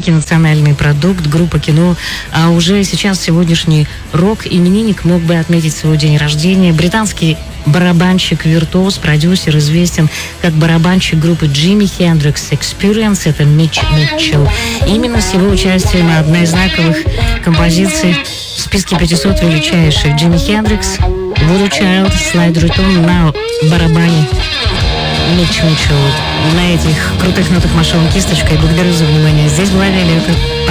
великий национальный продукт, группа кино, а уже сейчас сегодняшний рок-именинник мог бы отметить свой день рождения. Британский барабанщик-виртуоз, продюсер, известен как барабанщик группы Jimi Hendrix Experience, это Митч Митчелл. Именно с его участием одна из знаковых композиций в списке 500 величайших. Джимми Хендрикс, Voodoo Child, Slide Return на барабане. Митч Митчелл на этих крутых нотах машинок кисточкой. Благодарю за внимание. Здесь была Виолетта.